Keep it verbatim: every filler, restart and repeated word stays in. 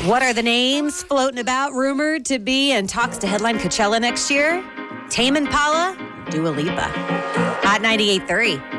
What are the names floating about, rumored to be in talks to headline Coachella next year? Tame Impala, Dua Lipa. Hot ninety-eight point three.